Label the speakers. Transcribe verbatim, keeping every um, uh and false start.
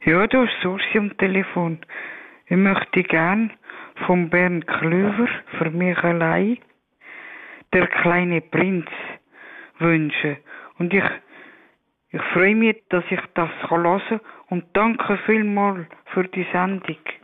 Speaker 1: Ja, da ist Sursi am Telefon. Ich möchte gern von Bernd Klüver für mich allein der kleine Prinz wünschen. Und ich, ich freue mich, dass ich das hören kann und danke vielmals für die Sendung.